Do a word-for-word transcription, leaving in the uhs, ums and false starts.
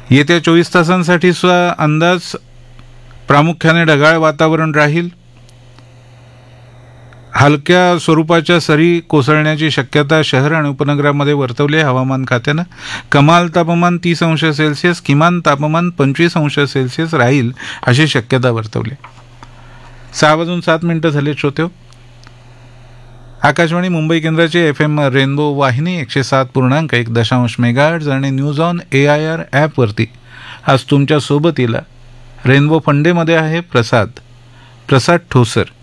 येत्या चोवीस तासांसाठीचा अंदाज प्रामुख्याने ढगाळ वातावरण राहील. हलक्या स्वरूपाच्या सरी कोसळण्याची शक्यता शहर आणि उपनगरामध्ये वर्तवली आहे हवामान खात्यानं. कमाल तापमान तीस अंश सेल्सिअस, किमान तापमान पंचवीस अंश सेल्सिअस राहील अशी शक्यता वर्तवली. सहा वाजून सात मिनिटं झाले श्रोते. आकाशवाणी मुंबई केंद्राची एफ एम रेनबो वाहिनी एकशे सात पूर्णांक एक दशांश मेगाहर्ट्झ आणि news on A I R ॲपवरती आज तुमच्या सोबतीला रेनबो फंडेमध्ये आहे प्रसाद प्रसाद ठोसर.